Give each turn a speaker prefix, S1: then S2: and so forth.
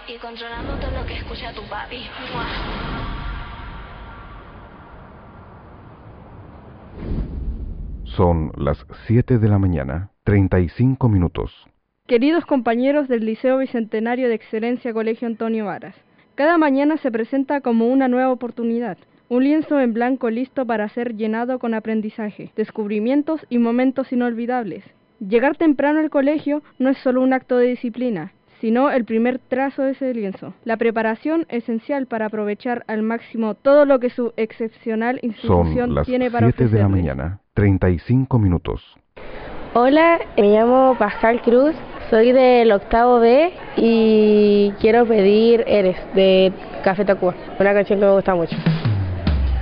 S1: y controlando todo lo que escucha tu papi. ¡Mua!
S2: Son las 7 de la mañana, 35 minutos.
S3: Queridos compañeros del Liceo Bicentenario de Excelencia Colegio Antonio Varas, cada mañana se presenta como una nueva oportunidad, un lienzo en blanco listo para ser llenado con aprendizaje, descubrimientos y momentos inolvidables. Llegar temprano al colegio no es solo un acto de disciplina, sino el primer trazo de ese lienzo. La preparación esencial para aprovechar al máximo todo lo que su excepcional institución tiene para ofrecerles.
S2: Son las 7 de la mañana, 35 minutos.
S4: Hola, me llamo Pascal Cruz, soy del octavo B y quiero pedir Eres de Café Tacuba, una canción que me gusta mucho.